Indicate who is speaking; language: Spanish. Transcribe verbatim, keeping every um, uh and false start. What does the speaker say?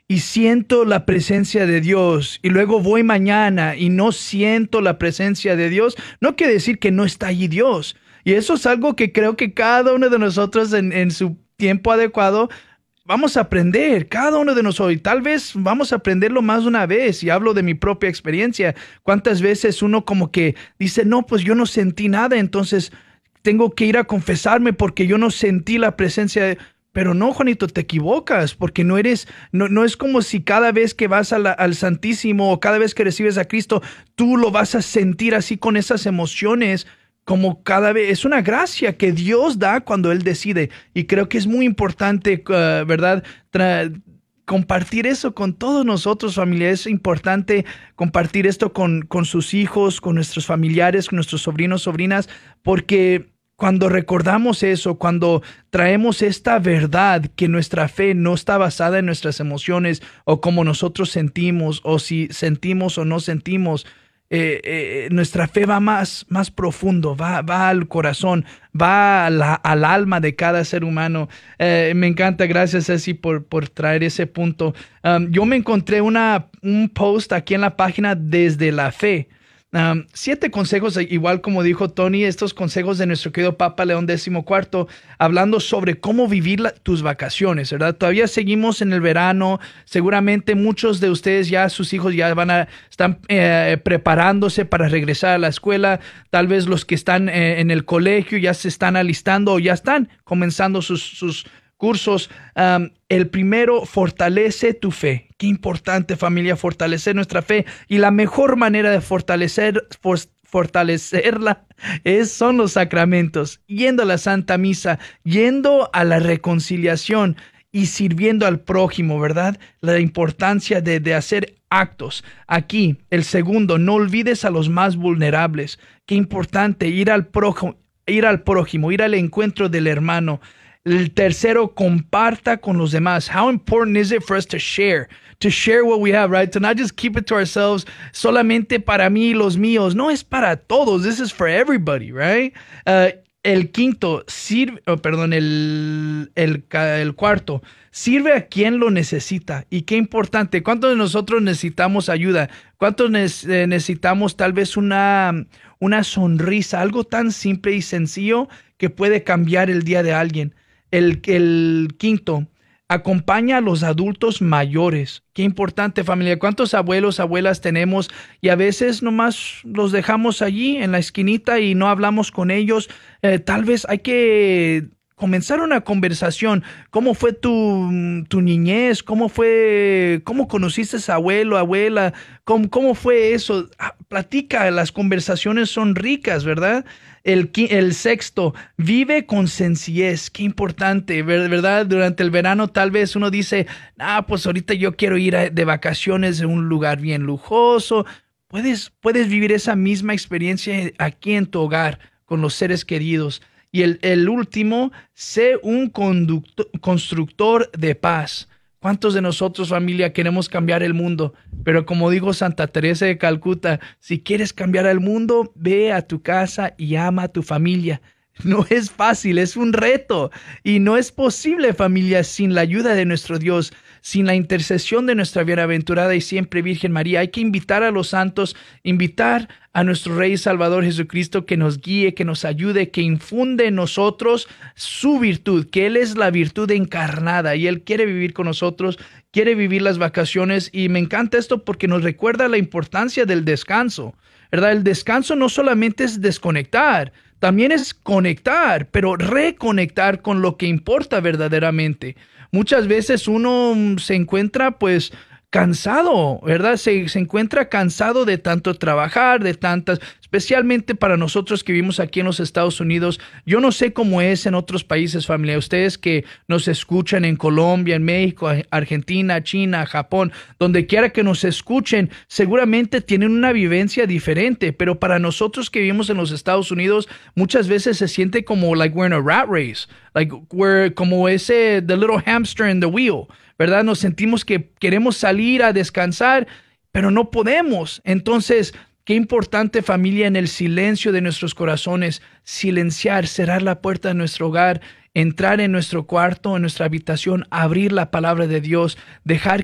Speaker 1: y siento la presencia de Dios y luego voy mañana y no siento la presencia de Dios, no quiere decir que no está allí Dios. Y eso es algo que creo que cada uno de nosotros en, en su tiempo adecuado vamos a aprender, cada uno de nosotros. Y tal vez vamos a aprenderlo más de una vez. Y hablo de mi propia experiencia. ¿Cuántas veces uno como que dice, no, pues yo no sentí nada, entonces tengo que ir a confesarme porque yo no sentí la presencia de... Pero no, Juanito, te equivocas, porque no eres, no, no es como si cada vez que vas a la, al Santísimo o cada vez que recibes a Cristo, tú lo vas a sentir así con esas emociones, como cada vez. Es una gracia que Dios da cuando Él decide. Y creo que es muy importante, uh, ¿verdad? Tra compartir eso con todos nosotros, familia. Es importante compartir esto con, con sus hijos, con nuestros familiares, con nuestros sobrinos, sobrinas, porque cuando recordamos eso, cuando traemos esta verdad que nuestra fe no está basada en nuestras emociones o como nosotros sentimos o si sentimos o no sentimos, eh, eh, nuestra fe va más, más profundo, va, va al corazón, va a la, al alma de cada ser humano. Eh, me encanta, gracias Ceci por, por traer ese punto. Um, yo me encontré una, un post aquí en la página Desde la Fe. Um, siete consejos, igual como dijo Tony, estos consejos de nuestro querido Papa León decimocuarto, hablando sobre cómo vivir la, tus vacaciones, ¿verdad? Todavía seguimos en el verano, seguramente muchos de ustedes ya, sus hijos ya van a, están eh, preparándose para regresar a la escuela, tal vez los que están eh, en el colegio ya se están alistando o ya están comenzando sus, sus cursos. Um, el primero, fortalece tu fe. Qué importante, familia, fortalecer nuestra fe. Y la mejor manera de fortalecer, for, fortalecerla es, son los sacramentos. Yendo a la Santa Misa, yendo a la reconciliación y sirviendo al prójimo, ¿verdad? La importancia de, de hacer actos. Aquí, el segundo, no olvides a los más vulnerables. Qué importante ir al prójimo, ir al prójimo, ir al encuentro del hermano. El tercero, comparta con los demás. How important is it for us to share? To share what we have, right? To not just keep it to ourselves, solamente para mí y los míos. No, es para todos. This is for everybody, right? Uh, el quinto, sirve, oh, perdón, el, el, el cuarto, sirve a quien lo necesita. Y qué importante, ¿cuántos de nosotros necesitamos ayuda? ¿Cuántos ne- necesitamos tal vez una, una sonrisa? Algo tan simple y sencillo que puede cambiar el día de alguien. El, el quinto, acompaña a los adultos mayores. Qué importante, familia. ¿Cuántos abuelos, abuelas tenemos? Y a veces nomás los dejamos allí en la esquinita y no hablamos con ellos. Eh, tal vez hay que comenzar una conversación. ¿Cómo fue tu, tu niñez? ¿Cómo fue? ¿Cómo conociste a abuelo, abuela? ¿Cómo, cómo fue eso? Ah, platica, las conversaciones son ricas, ¿verdad? El, el sexto, vive con sencillez. Qué importante, ¿verdad? Durante el verano tal vez uno dice, ah, pues ahorita yo quiero ir a, de vacaciones en un lugar bien lujoso. Puedes, puedes vivir esa misma experiencia aquí en tu hogar con los seres queridos. Y el, el último, sé un conductor, constructor de paz. ¿Cuántos de nosotros, familia, queremos cambiar el mundo? Pero como dijo Santa Teresa de Calcuta, si quieres cambiar el mundo, ve a tu casa y ama a tu familia. No es fácil, es un reto. Y no es posible, familia, sin la ayuda de nuestro Dios, sin la intercesión de nuestra bienaventurada y siempre Virgen María. Hay que invitar a los santos, invitar a nuestro Rey y Salvador Jesucristo que nos guíe, que nos ayude, que infunde en nosotros su virtud, que Él es la virtud encarnada y Él quiere vivir con nosotros, quiere vivir las vacaciones. Y me encanta esto porque nos recuerda la importancia del descanso, ¿verdad? El descanso no solamente es desconectar, también es conectar, pero reconectar con lo que importa verdaderamente. Muchas veces uno se encuentra pues cansado, ¿verdad? Se, se encuentra cansado de tanto trabajar, de tantas, especialmente para nosotros que vivimos aquí en los Estados Unidos. Yo no sé cómo es en otros países, familia. Ustedes que nos escuchan en Colombia, en México, Argentina, China, Japón, donde quiera que nos escuchen, seguramente tienen una vivencia diferente, pero para nosotros que vivimos en los Estados Unidos, muchas veces se siente como like we're in a rat race, like we're como ese the little hamster in the wheel, ¿verdad? Nos sentimos que queremos salir a descansar, pero no podemos. Entonces, qué importante, familia, en el silencio de nuestros corazones, silenciar, cerrar la puerta de nuestro hogar, entrar en nuestro cuarto, en nuestra habitación, abrir la palabra de Dios, dejar